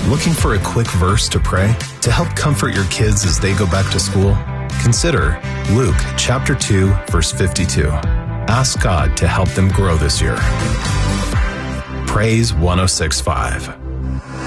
Looking for a quick verse to pray to help comfort your kids as they go back to school? Consider Luke chapter 2, verse 52. Ask God to help them grow this year. Praise 106.5.